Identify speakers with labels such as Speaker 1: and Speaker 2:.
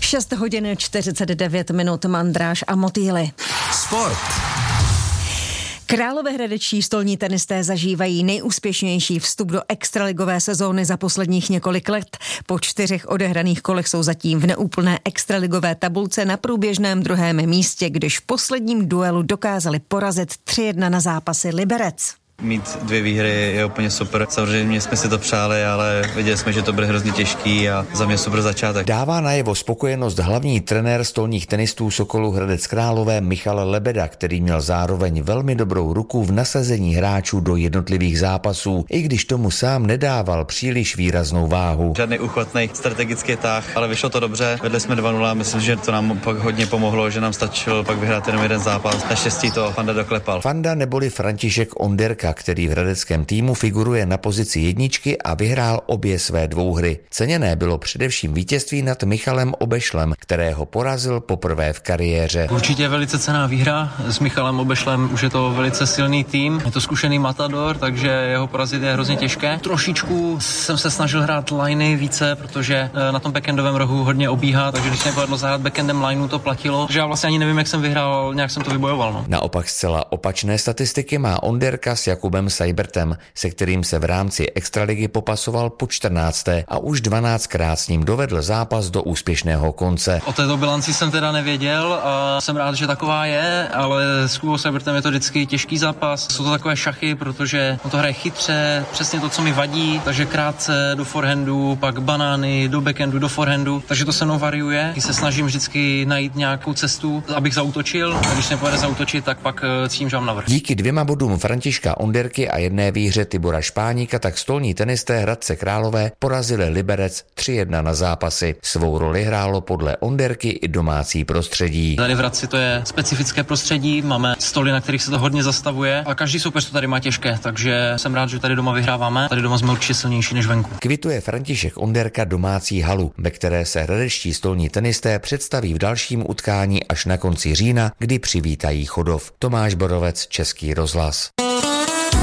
Speaker 1: 6 hodin 49 minut, Mandráš a motýly.
Speaker 2: Sport.
Speaker 1: Královéhradečtí stolní tenisté zažívají nejúspěšnější vstup do extraligové sezóny za posledních několik let. Po 4 odehraných kolech jsou zatím v neúplné extraligové tabulce na průběžném 2. místě, když v posledním duelu dokázali porazit 3-1 na zápasy Liberec.
Speaker 3: Mít 2 výhry je úplně super. Samozřejmě jsme si to přáli, ale viděli jsme, že to bude hrozně těžký a za mě super začátek.
Speaker 4: Dává najevo spokojenost hlavní trenér stolních tenistů Sokolu Hradec Králové Michal Lebeda, který měl zároveň velmi dobrou ruku v nasazení hráčů do jednotlivých zápasů, i když tomu sám nedával příliš výraznou váhu.
Speaker 3: Žádný uchvatný strategický tah, ale vyšlo to dobře. Vedli jsme 2-0, myslím, že to nám pak hodně pomohlo, že nám stačilo pak vyhrát jenom jeden zápas. Naštěstí to Fanda doklepal.
Speaker 4: Fanda neboli František Onderka, který v hradeckém týmu figuruje na pozici jedničky a vyhrál obě své dvouhry. Ceněné bylo především vítězství nad Michalem Obešlem, kterého porazil poprvé v kariéře.
Speaker 5: Určitě velice cenná výhra. S Michalem Obešlem už je to velice silný tým. Je to zkušený matador, takže jeho porazit je hrozně těžké. Trošičku jsem se snažil hrát liney více, protože na tom backendovém rohu hodně obíhá, takže když se nepovedlo zahrát backendem lineu, to platilo. Takže já vlastně ani nevím, jak jsem vyhrál, nějak jsem to vybojoval. No.
Speaker 4: Naopak zcela opačné statistiky má Onderka s Jakubem Sajbertem, se kterým se v rámci extraligy popasoval po 14. a už 12krát s ním dovedl zápas do úspěšného konce.
Speaker 5: O této bilanci jsem teda nevěděl a jsem rád, že taková je, ale s Kubou Sajbertem je to vždycky těžký zápas. Jsou to takové šachy, protože on to hraje chytře, přesně to, co mi vadí, takže krátce do forehandu, pak banány do backhandu, do forehandu, takže to se mnou variuje. Když se snažím vždycky najít nějakou cestu, abych zaútočil, a když se nepovede zaútočit, tak pak cítím, že mám navrch.
Speaker 4: Díky 2 bodům Františka Onderky a 1 výhře Tibora Špáníka tak stolní tenisté Hradce Králové porazili Liberec 3-1 na zápasy. Svou roli hrálo podle Onderky i domácí prostředí.
Speaker 5: Tady v Hradci to je specifické prostředí, máme stoly, na kterých se to hodně zastavuje a každý soupeř to tady má těžké, takže jsem rád, že tady doma vyhráváme. Tady doma jsme určitě silnější než venku.
Speaker 4: Kvituje František Onderka domácí halu, ve které se hradečtí stolní tenisté představí v dalším utkání až na konci října, kdy přivítají Chodov. Tomáš Borovec, Český rozhlas.